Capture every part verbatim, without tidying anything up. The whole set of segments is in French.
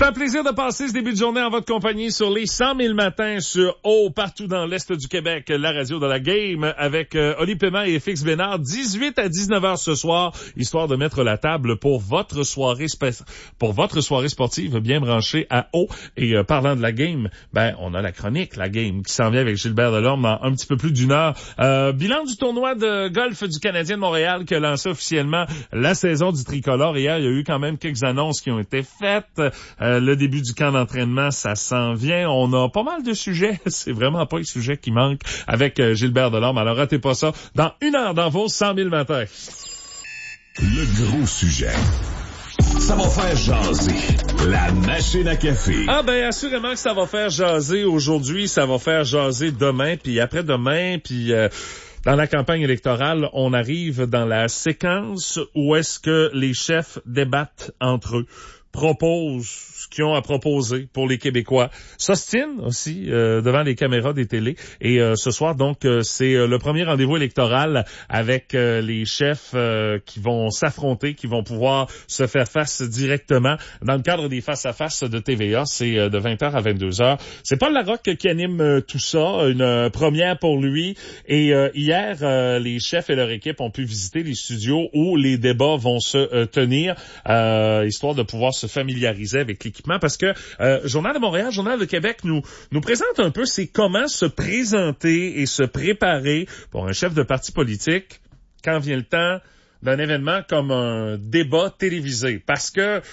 C'est un plaisir de passer ce début de journée en votre compagnie sur les cent mille matins sur O, partout dans l'Est du Québec, la radio de la Game, avec euh, Oli Paiement et Fix Bénard, dix-huit à dix-neuf heures ce soir, histoire de mettre la table pour votre soirée spe- pour votre soirée sportive bien branchée à O. Et euh, parlant de la Game, ben on a la chronique, la Game, qui s'en vient avec Gilbert Delorme dans un petit peu plus d'une heure. Euh, bilan du tournoi de golf du Canadien de Montréal qui a lancé officiellement la saison du tricolore. Hier, il y a eu quand même quelques annonces qui ont été faites. Euh, le début du camp d'entraînement, ça s'en vient. On a pas mal de sujets. C'est vraiment pas les sujets qui manquent avec euh, Gilbert Delorme. Alors, ratez pas ça. Dans une heure, dans vos cent mille matins. Le gros sujet. Ça va faire jaser. La machine à café. Ah ben, assurément que ça va faire jaser aujourd'hui. Ça va faire jaser demain, puis après-demain, puis... Euh, Dans la campagne électorale, on arrive dans la séquence où est-ce que les chefs débattent entre eux, proposent ce qu'ils ont à proposer pour les Québécois, s'ostinent aussi euh, devant les caméras des télés. Et euh, ce soir, donc, euh, c'est euh, le premier rendez-vous électoral avec euh, les chefs euh, qui vont s'affronter, qui vont pouvoir se faire face directement dans le cadre des face-à-face de T V A. C'est euh, de vingt heures à vingt-deux heures. C'est Paul Larocque qui anime euh, tout ça, une euh, première pour lui. Et euh, hier, euh, les chefs et leur équipe ont pu visiter les studios où les débats vont se euh, tenir, euh, histoire de pouvoir se familiariser avec l'équipement, parce que euh, Journal de Montréal, Journal de Québec nous nous présente un peu c'est comment se présenter et se préparer pour un chef de parti politique quand vient le temps d'un événement comme un débat télévisé. Parce que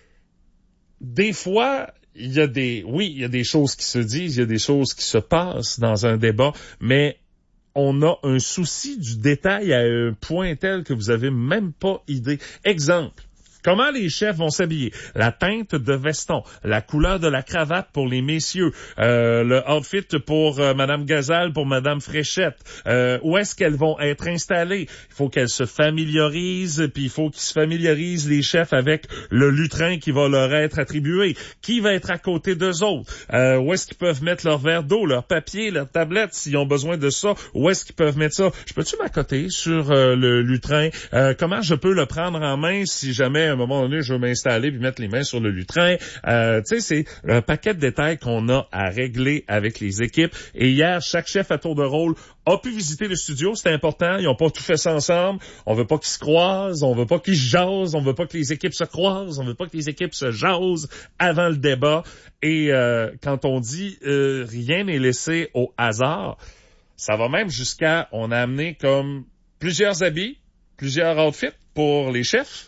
des fois, il y a des oui, il y a des choses qui se disent, il y a des choses qui se passent dans un débat, mais on a un souci du détail à un point tel que vous avez même pas idée. Exemple. Comment les chefs vont s'habiller, la teinte de veston, la couleur de la cravate pour les messieurs, euh, le outfit pour euh, Madame Gazal, pour Madame Fréchette, euh, où est-ce qu'elles vont être installées. Il faut qu'elles se familiarisent, puis il faut qu'ils se familiarisent, les chefs, avec le lutrin qui va leur être attribué. Qui va être à côté d'eux autres? Euh, où est-ce qu'ils peuvent mettre leur verre d'eau, leur papier, leur tablette, s'ils ont besoin de ça? Où est-ce qu'ils peuvent mettre ça? Je peux-tu m'accoter sur euh, le lutrin? Euh, comment je peux le prendre en main si jamais à un moment donné, je veux m'installer puis mettre les mains sur le lutrin. Euh, tu sais, c'est un paquet de détails qu'on a à régler avec les équipes. Et hier, chaque chef à tour de rôle a pu visiter le studio. C'était important. Ils n'ont pas tout fait ça ensemble. On veut pas qu'ils se croisent. On veut pas qu'ils jasent. On veut pas que les équipes se croisent. On veut pas que les équipes se jasent avant le débat. Et euh, quand on dit euh, rien n'est laissé au hasard, ça va même jusqu'à, on a amené comme plusieurs habits, plusieurs outfits pour les chefs.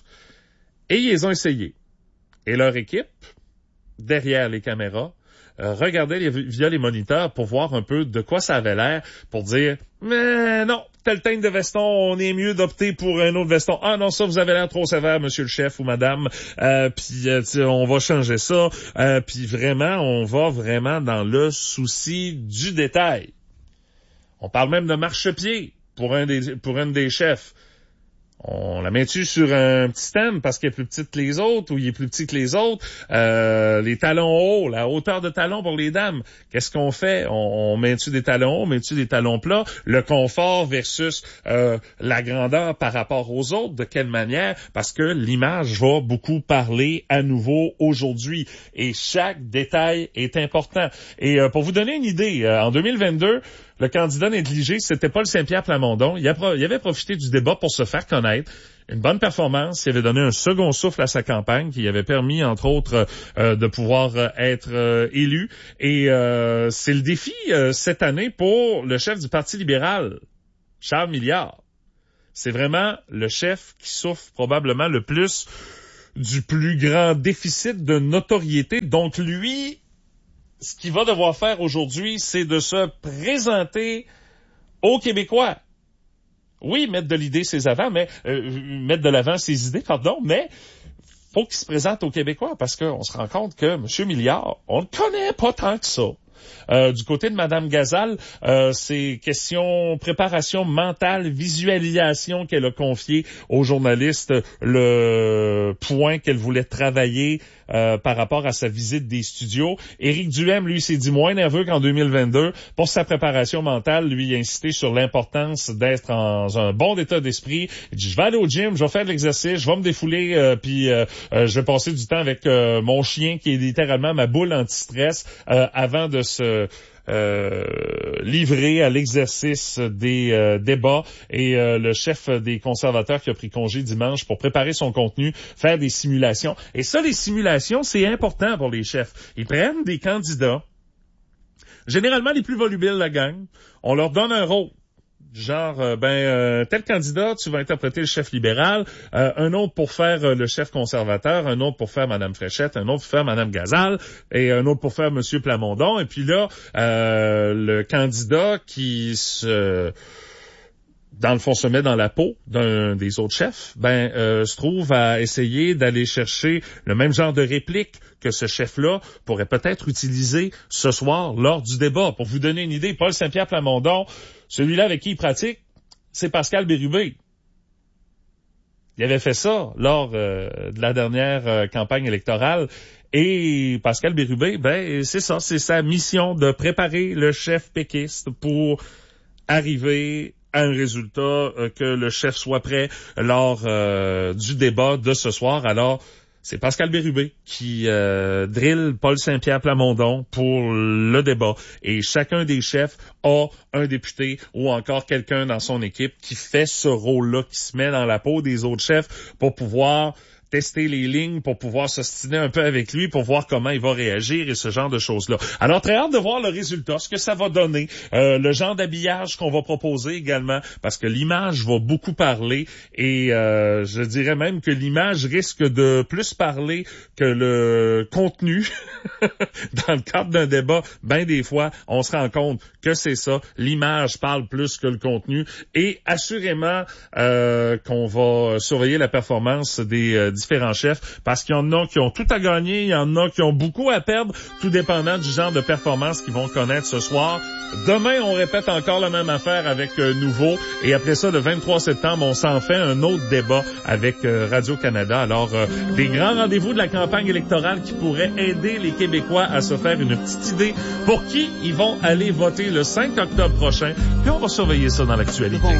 Et ils les ont essayés. Et leur équipe, derrière les caméras, euh, regardait les, via les moniteurs pour voir un peu de quoi ça avait l'air, pour dire « Mais non, telle teinte de veston, on est mieux d'opter pour un autre veston. Ah non, ça, vous avez l'air trop sévère, monsieur le chef ou madame. Euh, puis euh, on va changer ça. Euh, puis vraiment, on va vraiment dans le souci du détail. On parle même de marchepied pour un des, pour un des chefs. On la met-tu sur un petit stand parce qu'elle est plus petite que les autres ou il est plus petit que les autres? Euh, les talons hauts, la hauteur de talons pour les dames. Qu'est-ce qu'on fait? On, on met-tu des talons hauts? Met-tu des talons plats? Le confort versus euh, la grandeur par rapport aux autres. De quelle manière? Parce que l'image va beaucoup parler à nouveau aujourd'hui. Et chaque détail est important. Et euh, pour vous donner une idée, euh, en deux mille vingt-deux, le candidat négligé, c'était Paul Saint-Pierre Plamondon. Il, a pro- il avait profité du débat pour se faire connaître. Une bonne performance, il avait donné un second souffle à sa campagne, qui avait permis, entre autres, euh, de pouvoir euh, être euh, élu. Et euh, c'est le défi euh, cette année pour le chef du Parti libéral, Charles Milliard. C'est vraiment le chef qui souffre probablement le plus du plus grand déficit de notoriété. Donc lui... Ce qu'il va devoir faire aujourd'hui, c'est de se présenter aux Québécois. Oui, mettre de l'idée ses avant, mais euh, mettre de l'avant ses idées, pardon, mais faut qu'il se présente aux Québécois parce qu'on se rend compte que M. Milliard, on ne connaît pas tant que ça. Euh, du côté de Madame Gazal, euh, c'est question préparation mentale, visualisation qu'elle a confié aux journalistes, le point qu'elle voulait travailler euh, par rapport à sa visite des studios. Éric Duhem, lui, s'est dit moins nerveux qu'en deux mille vingt-deux. Pour sa préparation mentale, lui, il a insisté sur l'importance d'être dans un bon état d'esprit. Il dit, je vais aller au gym, je vais faire de l'exercice, je vais me défouler, euh, puis euh, euh, je vais passer du temps avec euh, mon chien qui est littéralement ma boule anti-stress euh, avant de se Euh, livré à l'exercice des euh, débats et euh, le chef des conservateurs qui a pris congé dimanche pour préparer son contenu, faire des simulations. Et ça, les simulations, c'est important pour les chefs. Ils prennent des candidats, généralement les plus volubiles de la gang, on leur donne un rôle. Genre, euh, ben, euh, tel candidat, tu vas interpréter le chef libéral, euh, un autre pour faire euh, le chef conservateur, un autre pour faire Madame Fréchette, un autre pour faire Madame Gazal, et un autre pour faire Monsieur Plamondon. Et puis là, euh, le candidat qui se... dans le fond, se met dans la peau d'un des autres chefs, ben euh, se trouve à essayer d'aller chercher le même genre de réplique que ce chef-là pourrait peut-être utiliser ce soir lors du débat. Pour vous donner une idée, Paul Saint-Pierre Plamondon, celui-là avec qui il pratique, c'est Pascal Bérubé. Il avait fait ça lors euh, de la dernière euh, campagne électorale. Et Pascal Bérubé, ben c'est ça, c'est sa mission de préparer le chef péquiste pour arriver à un résultat, euh, que le chef soit prêt lors euh, du débat de ce soir. Alors, c'est Pascal Bérubé qui euh, drille Paul Saint-Pierre Plamondon pour le débat. Et chacun des chefs a un député ou encore quelqu'un dans son équipe qui fait ce rôle-là, qui se met dans la peau des autres chefs pour pouvoir tester les lignes, pour pouvoir s'ostiner un peu avec lui, pour voir comment il va réagir et ce genre de choses-là. Alors, très hâte de voir le résultat, ce que ça va donner, euh, le genre d'habillage qu'on va proposer également, parce que l'image va beaucoup parler et euh, je dirais même que l'image risque de plus parler que le contenu. Dans le cadre d'un débat, ben des fois, on se rend compte que c'est ça, l'image parle plus que le contenu et assurément euh, qu'on va surveiller la performance des euh, différents chefs, parce qu'il y en a qui ont tout à gagner, il y en a qui ont beaucoup à perdre, tout dépendant du genre de performance qu'ils vont connaître ce soir. Demain, on répète encore la même affaire avec euh, Nouveau, et après ça, le vingt-trois septembre, on s'en fait un autre débat avec euh, Radio-Canada. Alors, euh, des grands rendez-vous de la campagne électorale qui pourraient aider les Québécois à se faire une petite idée pour qui ils vont aller voter le cinq octobre prochain, puis on va surveiller ça dans l'actualité.